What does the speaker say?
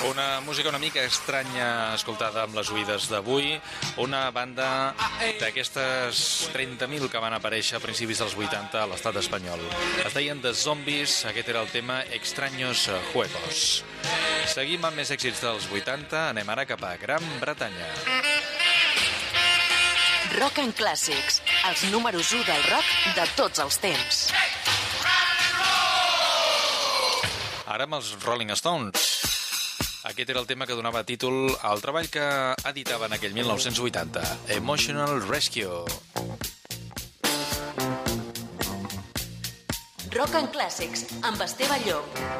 Una música una mica estranya escoltada amb les oïdes d'avui. Una banda d'aquestes 30.000 que van aparèixer a principis dels 80 a l'estat espanyol. Es deien The Zombies, aquest era el tema Extraños Juegos. Seguim amb més èxits dels 80, anem ara cap a Gran Bretanya. Rock and Classics, els números 1 del rock de tots els temps. Ara amb els Rolling Stones. Aquest era el tema que donava títol al treball que editava en aquell 1980, Emotional Rescue. Rock and Classics, amb Esteve Llop.